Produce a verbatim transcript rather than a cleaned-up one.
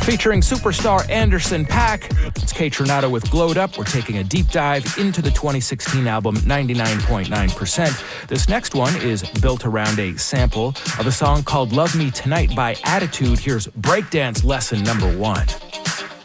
Featuring superstar Anderson .Paak, it's Kaytranada with Glowed Up. We're taking a deep dive into the twenty sixteen album ninety-nine point nine percent. This next one is built around a sample of a song called Love Me Tonight by Attitude. Here's Breakdance Lesson Number One.